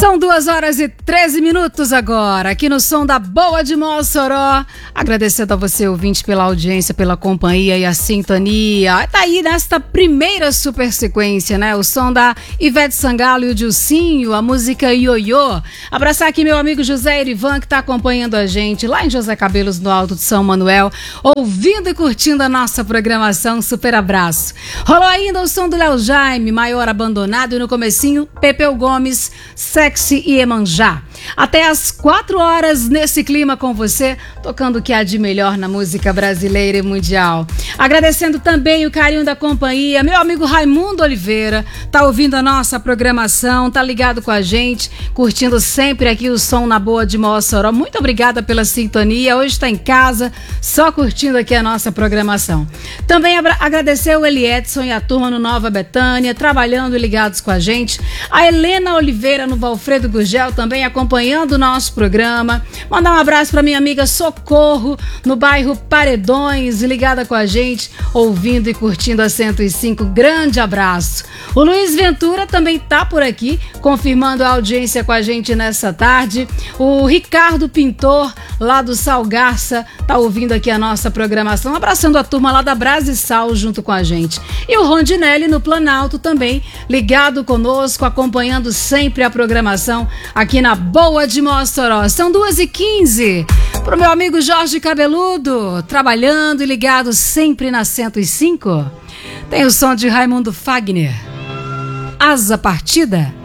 São 2h13 agora, aqui no Som da Boa de Mossoró. Agradecendo a você, ouvinte, pela audiência, pela companhia e a sintonia. Tá aí nesta primeira super sequência, né? O som da Ivete Sangalo e o Dilcinho, a música Ioiô. Abraçar aqui meu amigo José Erivan, que tá acompanhando a gente lá em José Cabelos, no Alto de São Manuel, ouvindo e curtindo a nossa programação. Super abraço. Rolou ainda o som do Léo Jaime, Maior Abandonado, e no comecinho, Pepeu Gomes, Sexy e Iemanjá. Até às 4 horas nesse clima com você, tocando o que há de melhor na música brasileira e mundial. Agradecendo também o carinho da companhia, meu amigo Raimundo Oliveira, tá ouvindo a nossa programação, tá ligado com a gente, curtindo sempre aqui o Som na Boa de Mossoró. Muito obrigada pela sintonia, hoje tá em casa, só curtindo aqui a nossa programação. Também agradecer o Eliedson e a turma no Nova Betânia, trabalhando e ligados com a gente. A Helena Oliveira no Valfredo Gurgel também acompanhando o nosso programa. Mandar um abraço para minha amiga Socorro, no bairro Paredões, ligada com a gente, ouvindo e curtindo a 105. Grande abraço. O Luiz Ventura também tá por aqui, confirmando a audiência com a gente nessa tarde. O Ricardo Pintor, lá do Salgarça, tá ouvindo aqui a nossa programação, abraçando a turma lá da Brasisal junto com a gente. E o Rondinelli no Planalto também, ligado conosco, acompanhando sempre a programação aqui na Boa de Mossoró. São 2h15. Pro meu amigo Jorge Cabeludo, trabalhando e ligado sempre na 105. Tem o som de Raimundo Fagner. Asa Partida.